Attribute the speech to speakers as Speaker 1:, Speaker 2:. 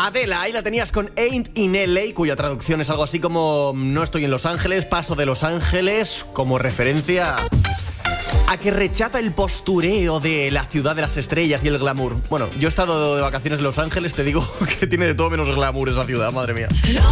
Speaker 1: Adela, ahí la tenías con Ain't in LA, cuya traducción es algo así como no estoy en Los Ángeles, paso de Los Ángeles, como referencia a que rechaza el postureo de la ciudad de las estrellas y el glamour. Bueno, yo he estado de vacaciones en Los Ángeles, te digo que tiene de todo menos glamour esa ciudad, madre mía.